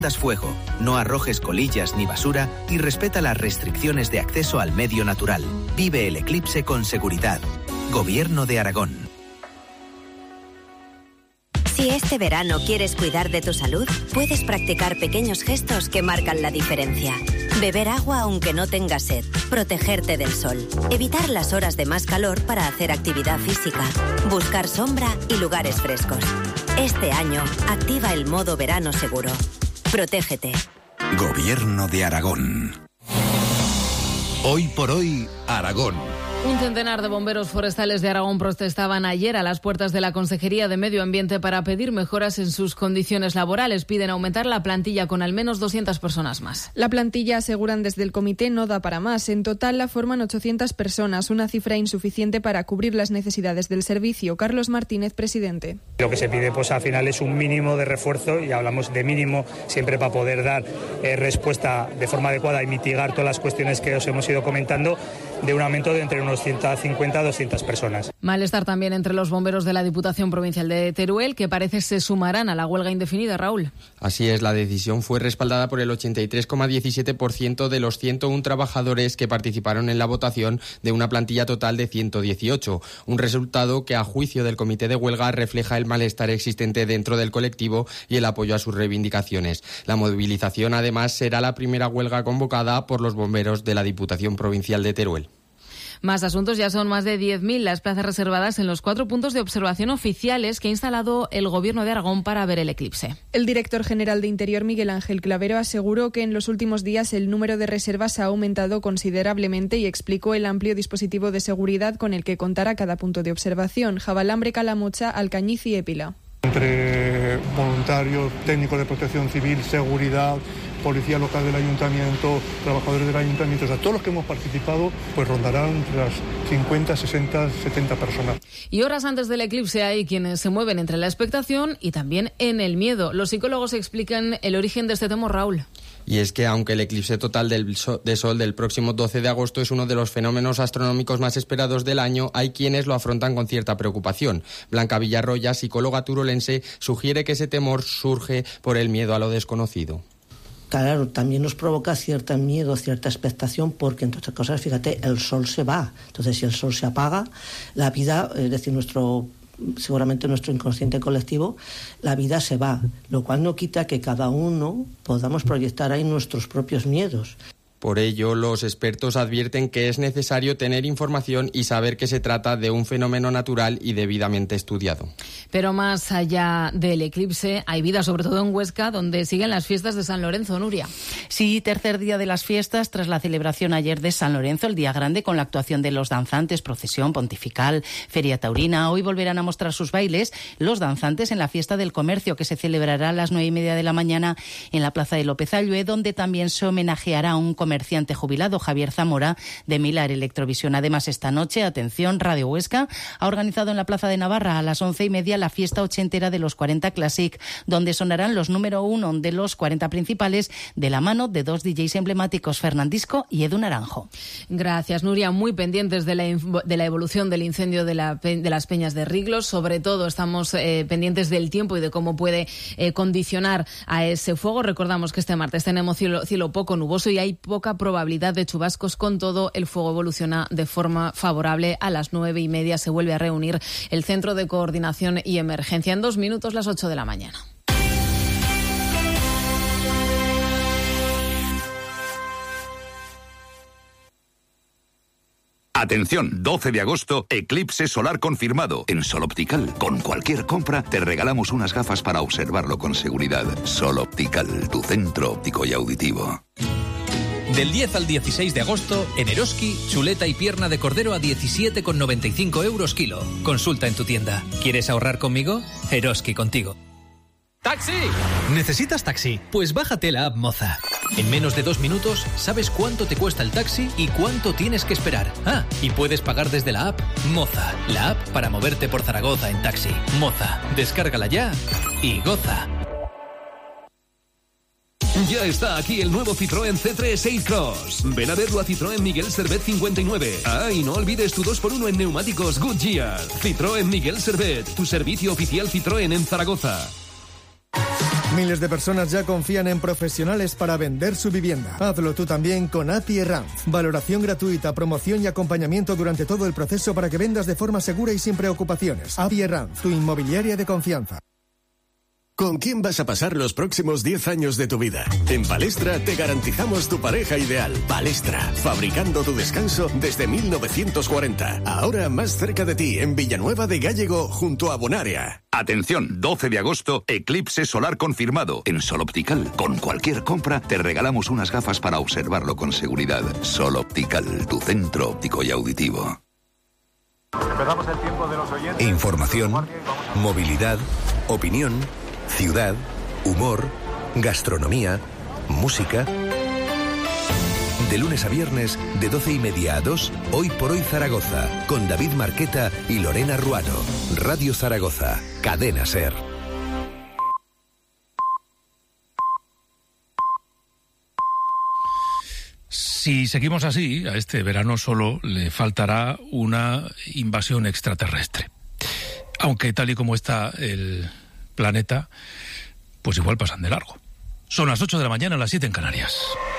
Das fuego, no arrojes colillas ni basura y respeta las restricciones de acceso al medio natural. Vive el eclipse con seguridad. Gobierno de Aragón. Si este verano quieres cuidar de tu salud, puedes practicar pequeños gestos que marcan la diferencia. Beber agua aunque no tengas sed, protegerte del sol, evitar las horas de más calor para hacer actividad física, buscar sombra y lugares frescos. Este año, activa el modo verano seguro. Protégete. Gobierno de Aragón. Hoy por hoy, Aragón. Un centenar de bomberos forestales de Aragón protestaban ayer a las puertas de la Consejería de Medio Ambiente para pedir mejoras en sus condiciones laborales. Piden aumentar la plantilla con al menos 200 personas más. La plantilla, aseguran desde el comité, no da para más. En total la forman 800 personas, una cifra insuficiente para cubrir las necesidades del servicio. Carlos Martínez, presidente. Lo que se pide pues al final es un mínimo de refuerzo, y hablamos de mínimo siempre para poder dar respuesta de forma adecuada y mitigar todas las cuestiones que os hemos ido comentando, de un aumento de entre unos 150 a 200 personas. Malestar también entre los bomberos de la Diputación Provincial de Teruel, que parece se sumarán a la huelga indefinida, Raúl. Así es, la decisión fue respaldada por el 83,17% de los 101 trabajadores que participaron en la votación de una plantilla total de 118, un resultado que a juicio del comité de huelga refleja el malestar existente dentro del colectivo y el apoyo a sus reivindicaciones. La movilización además será la primera huelga convocada por los bomberos de la Diputación Provincial de Teruel. Más asuntos, ya son más de 10.000 las plazas reservadas en los 4 puntos de observación oficiales que ha instalado el Gobierno de Aragón para ver el eclipse. El director general de Interior, Miguel Ángel Clavero, aseguró que en los últimos días el número de reservas ha aumentado considerablemente y explicó el amplio dispositivo de seguridad con el que contará cada punto de observación: Jabalambre, Calamocha, Alcañiz y Épila. Entre voluntarios, técnicos de protección civil, seguridad, policía local del ayuntamiento, trabajadores del ayuntamiento, o sea, todos los que hemos participado, pues rondarán entre las 50, 60, 70 personas. Y horas antes del eclipse hay quienes se mueven entre la expectación y también en el miedo. Los psicólogos explican el origen de este temor, Raúl. Y es que aunque el eclipse total de sol del próximo 12 de agosto es uno de los fenómenos astronómicos más esperados del año, hay quienes lo afrontan con cierta preocupación. Blanca Villarroya, psicóloga turolense, sugiere que ese temor surge por el miedo a lo desconocido. Claro, también nos provoca cierto miedo, cierta expectación, porque entre otras cosas, fíjate, el sol se va. Entonces, si el sol se apaga, la vida, es decir, seguramente nuestro inconsciente colectivo, la vida se va, lo cual no quita que cada uno podamos proyectar ahí nuestros propios miedos. Por ello, los expertos advierten que es necesario tener información y saber que se trata de un fenómeno natural y debidamente estudiado. Pero más allá del eclipse, hay vida, sobre todo en Huesca, donde siguen las fiestas de San Lorenzo, Nuria. Sí, tercer día de las fiestas, tras la celebración ayer de San Lorenzo, el día grande, con la actuación de los danzantes, procesión pontifical, feria taurina. Hoy volverán a mostrar sus bailes los danzantes en la fiesta del comercio, que se celebrará a las 9:30 de la mañana en la plaza de López Allué, donde también se homenajeará a un comerciante jubilado, Javier Zamora, de Milar Electrovisión. Además, esta noche, atención, Radio Huesca ha organizado en la Plaza de Navarra a las 11:30 la fiesta ochentera de los 40 Classic, donde sonarán los número 1 de los 40 principales de la mano de 2 DJs emblemáticos, Fernandisco y Edu Naranjo. Gracias, Nuria. Muy pendientes de la evolución del incendio de las Peñas de Riglos. Sobre todo estamos pendientes del tiempo y de cómo puede condicionar a ese fuego. Recordamos que este martes tenemos cielo poco nuboso y hay poca probabilidad de chubascos. Con todo, el fuego evoluciona de forma favorable. A las 9:30 se vuelve a reunir el Centro de Coordinación y Emergencia. En 2 minutos, las 8 de la mañana. Atención, 12 de agosto, eclipse solar confirmado en Sol Optical. Con cualquier compra te regalamos unas gafas para observarlo con seguridad. Sol Optical, tu centro óptico y auditivo. Del 10 al 16 de agosto, en Eroski, chuleta y pierna de cordero a 17,95 euros kilo. Consulta en tu tienda. ¿Quieres ahorrar conmigo? Eroski contigo. ¡Taxi! ¿Necesitas taxi? Pues bájate la app Moza. En menos de 2 minutos sabes cuánto te cuesta el taxi y cuánto tienes que esperar. Ah, y puedes pagar desde la app Moza, la app para moverte por Zaragoza en taxi. Moza, descárgala ya y goza. Ya está aquí el nuevo Citroën C3 Aircross. Ven a verlo a Citroën Miguel Servet 59. Ah, y no olvides tu 2x1 en neumáticos Goodyear. Citroën Miguel Servet, tu servicio oficial Citroën en Zaragoza. Miles de personas ya confían en profesionales para vender su vivienda. Hazlo tú también con API Herranz. Valoración gratuita, promoción y acompañamiento durante todo el proceso para que vendas de forma segura y sin preocupaciones. API Herranz, tu inmobiliaria de confianza. ¿Con quién vas a pasar los próximos 10 años de tu vida? En Palestra te garantizamos tu pareja ideal. Palestra, fabricando tu descanso desde 1940. Ahora más cerca de ti, en Villanueva de Gállego, junto a Bonaria. Atención, 12 de agosto, eclipse solar confirmado en Sol Optical. Con cualquier compra te regalamos unas gafas para observarlo con seguridad. Sol Optical, tu centro óptico y auditivo. Empezamos el tiempo de los oyentes. Información, movilidad, opinión, ciudad, humor, gastronomía, música. De lunes a viernes, de 12:30 a 2, Hoy por Hoy Zaragoza, con David Marqueta y Lorena Ruano. Radio Zaragoza, Cadena SER. Si seguimos así, a este verano solo le faltará una invasión extraterrestre. Aunque tal y como está el planeta, pues igual pasan de largo. Son las 8 de la mañana, las 7 en Canarias.